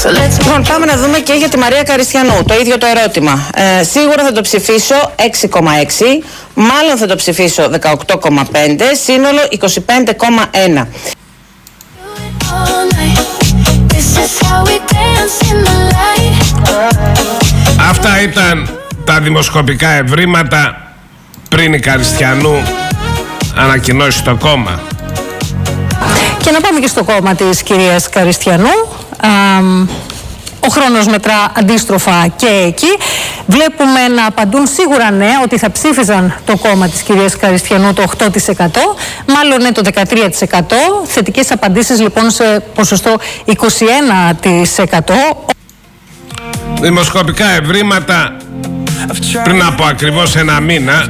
Λοιπόν, πάμε να δούμε και για τη Μαρία Καριστιανού το ίδιο το ερώτημα. Σίγουρα θα το ψηφίσω 6,6, μάλλον θα το ψηφίσω 18,5, σύνολο 25,1. Αυτά ήταν τα δημοσκοπικά ευρήματα πριν η Καριστιανού ανακοινώσει το κόμμα. Και να πάμε και στο κόμμα της κυρίας Καριστιανού. Ο χρόνος μετρά αντίστροφα και εκεί. Βλέπουμε να απαντούν σίγουρα ναι, ότι θα ψήφιζαν το κόμμα της κυρίας Καριστιανού το 8%, μάλλον ναι το 13%. Θετικές απαντήσεις λοιπόν σε ποσοστό 21%. Δημοσκοπικά ευρήματα πριν από ακριβώς ένα μήνα